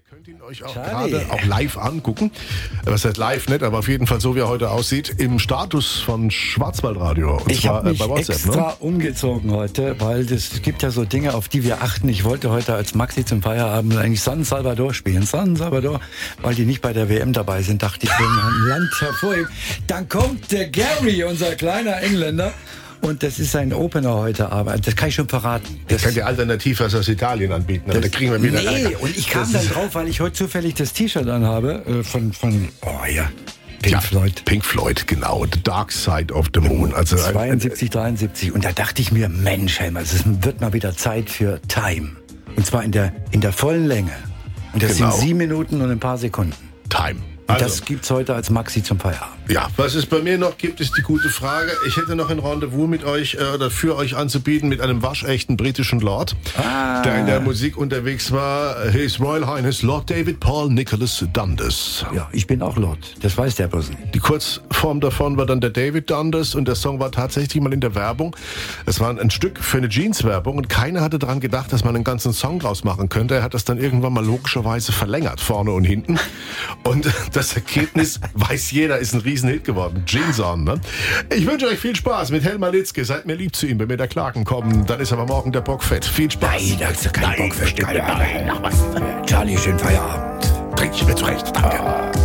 Könnt ihn euch auch gerade auch live angucken. Was heißt live nicht, aber auf jeden Fall so, wie er heute aussieht, im Status von Schwarzwaldradio. Und ich habe mich extra umgezogen heute, weil es gibt ja so Dinge, auf die wir achten. Ich wollte heute als Maxi zum Feierabend eigentlich San Salvador spielen. San Salvador, weil die nicht bei der WM dabei sind, dachte ich, wir ein Land hervorheben. Dann kommt der Gary, unser kleiner Engländer. Und das ist ein Opener heute Abend. Das kann ich schon verraten. Das könnt ihr alternativ was aus Italien anbieten. Aber da kriegen wir wieder Ärger. Und ich kam dann drauf, weil ich heute zufällig das T-Shirt anhabe von Pink Floyd. Pink Floyd, genau. The Dark Side of the Moon. Also 72, 73. Und da dachte ich mir, Mensch, Helmer, es wird mal wieder Zeit für Time. Und zwar in der vollen Länge. Und das sind 7 Minuten und ein paar Sekunden. Time. Also, das gibt's heute als Maxi zum Feierabend. Ja, was es bei mir noch gibt, ist die gute Frage. Ich hätte noch ein Rendezvous mit euch oder für euch anzubieten mit einem waschechten britischen Lord, der in der Musik unterwegs war. His Royal Highness Lord David Paul Nicholas Dundas. Ja, ich bin auch Lord. Das weiß der bloß nicht. Die Kurzform davon war dann der David Dundas und der Song war tatsächlich mal in der Werbung. Es war ein Stück für eine Jeans-Werbung und keiner hatte daran gedacht, dass man einen ganzen Song draus machen könnte. Er hat das dann irgendwann mal logischerweise verlängert, vorne und hinten. Und das Ergebnis, weiß jeder, ist ein Riesenhit geworden. Jeans on, ne? Ich wünsche euch viel Spaß mit Helmar Litzke. Seid mir lieb zu ihm, wenn wir der Klagen kommen. Dann ist aber morgen der Bock fett. Viel Spaß. Nein, da ist kein Bock fett. Charlie, schönen Feierabend. Trink ich mir zurecht. Danke.